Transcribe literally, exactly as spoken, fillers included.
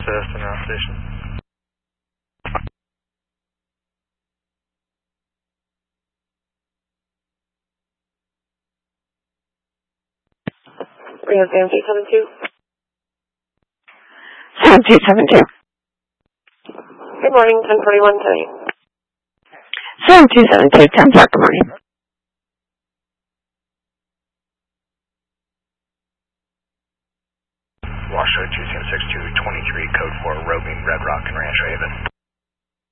Access to now station. Rio Sam two seven two. seven two seven two. Good morning, ten forty-one tonight. seven two seven two, ten o'clock, good morning. Washoe two seven six two twenty-three, code four, Robing, Red Rock, and Ranch Haven.